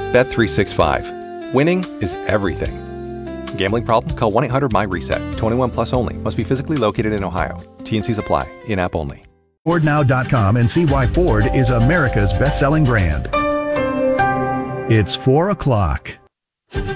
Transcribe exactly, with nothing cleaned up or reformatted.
Bet three sixty-five. Winning is everything. Gambling problem? Call one eight hundred my reset. twenty-one plus only. Must be physically located in Ohio. T and C's apply. In-app only. Ford Now dot com and see why Ford is America's best-selling brand. It's four o'clock.